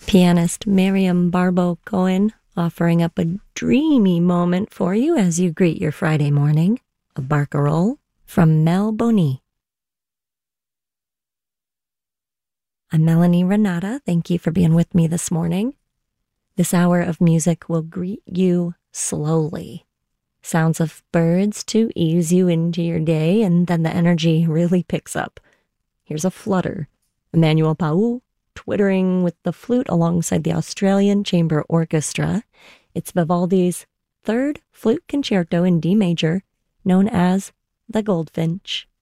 Pianist Miriam Barbo Cohen offering up a dreamy moment for you as you greet your Friday morning. A barcarolle from Mel Boni. I'm Melanie Renata. Thank you for being with me this morning. This hour of music will greet you slowly. Sounds of birds to ease you into your day, and then the energy really picks up. Here's a flutter. Emmanuel Pau twittering with the flute alongside the Australian Chamber Orchestra. It's Vivaldi's third flute concerto in D major, known as the Goldfinch.